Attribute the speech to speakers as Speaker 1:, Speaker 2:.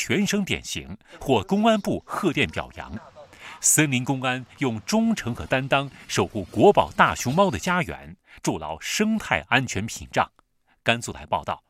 Speaker 1: 全省典型，获公安部贺电表扬。森林公安用忠诚和担当守护国宝大熊猫的家园，筑牢生态安全屏障。甘肃台报道。